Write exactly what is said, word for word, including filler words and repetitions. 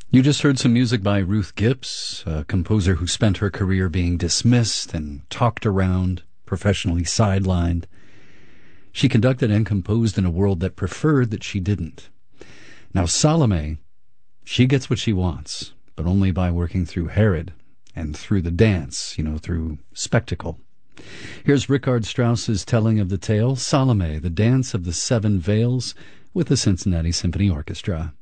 You just heard some music by Ruth Gibbs, a composer who spent her career being dismissed and talked around, professionally sidelined. She conducted and composed in a world that preferred that she didn't. Now Salome, she gets what she wants, but only by working through Herod and through the dance, you know, through spectacle. Here's Richard Strauss's telling of the tale, Salome, the Dance of the Seven Veils, with the Cincinnati Symphony Orchestra.